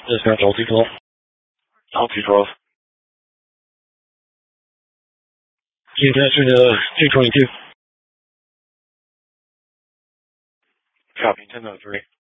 Dispatch LT12. LT12. Team attaching to 222. Copy, 10-3.